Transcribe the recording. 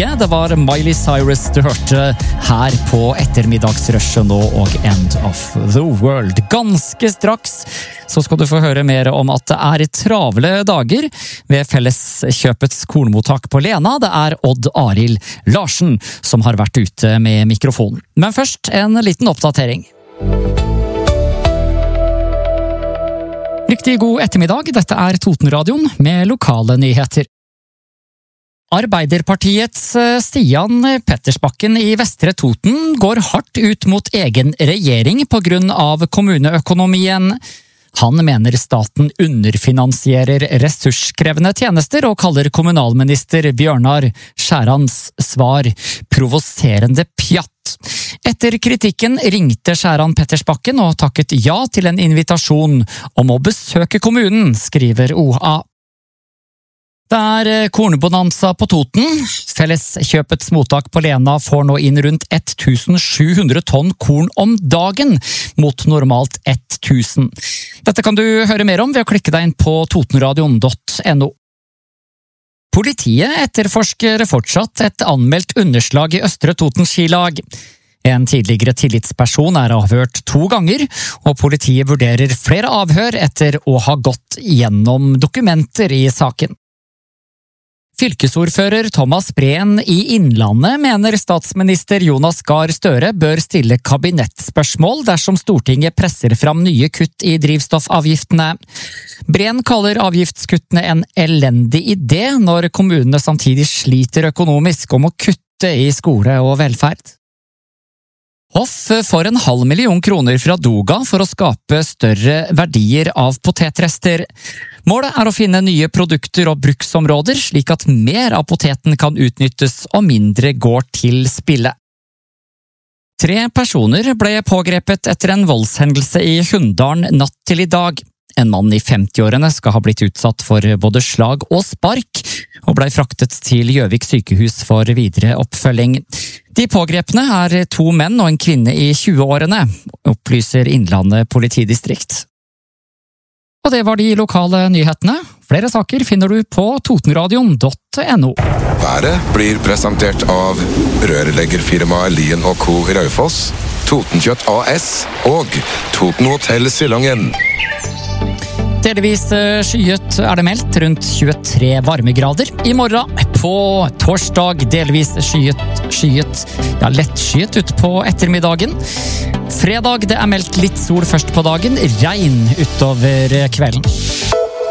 ikke. Det var Miley Cyrus du hørte her på ettermiddagsrushet nå og End of the World. Ganske straks så skal du få høre mer om at det er travle dager ved Felleskjøpets kornmottak på Lena. Det er Odd Arild Larsen som har vært ute med mikrofonen. Men først en liten oppdatering. Riktig god ettermiddag, dette er Totenradioen med lokale nyheter. Arbeiderpartiets Stian Pettersbakken i Vestre Toten går hardt ut mot egen regjering på grunn av kommuneøkonomien. Han mener staten underfinansierer ressurskrevende tjenester og kaller kommunalminister Bjørnar Skjærans svar provoserende pjatt. Etter kritikken ringte Skjæran Pettersbakken og takket ja til en invitasjon om å besøke kommunen, skriver OA. Det er kornbonanza på Toten. Felleskjøpets mottak på Lena får nå inn rundt 1700 tonn korn om dagen, mot normalt 1000. Dette kan du høre mer om ved å klikke deg inn på totenradion.no. Politiet etterforsker fortsatt et anmeldt underslag i Østre Toten skilag. En tidligere tillitsperson er avhørt 2 ganger, og politiet vurderer flere avhør etter å ha gått gjennom dokumenter i saken. Fylkesordfører Thomas Breen i Innlandet mener statsminister Jonas Gahr Støre bør stille kabinettspørsmål dersom Stortinget presser fram nye kutt i drivstoffavgiftene. Breen kaller avgiftskuttene en elendig idé når kommunene samtidig sliter økonomisk og må kutte i skole og velferd. Hoff får 500 000 kroner fra Doga for å skape større verdier av potetrester. Målet er å finne nye produkter og bruksområder, slik at mer av poteten kan utnyttes og mindre går til spille. 3 personer ble pågrepet etter en voldshendelse i Hunndalen natt til i dag. En mann i 50-årene skal ha blitt utsatt for både slag og spark, og ble fraktet til Gjøvik sykehus for videre oppfølging. De pågrepne er 2 menn og en kvinne i 20-årene, opplyser Innlandet politidistrikt. Og det var de lokale nyhetene. Flere saker finner du på totenradion.no. Været blir presentert av rørleggerfirmaet Lien & Co. Raufoss, Totenkjøtt AS og Toten Hotel Silangen. Delvis skyet er det meldt rundt 23 varmegrader. I morgen på torsdag delvis skyet, lettskyet ut på ettermiddagen. Fredag det er meldt litt sol først på dagen, regn utover kvelden.